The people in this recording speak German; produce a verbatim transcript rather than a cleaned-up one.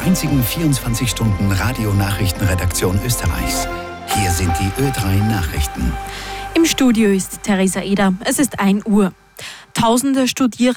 der einzigen vierundzwanzig Stunden Radionachrichtenredaktion Österreichs. Hier sind die Ö drei Nachrichten. Im Studio ist Theresa Eder. Es ist ein Uhr. Tausende Studierende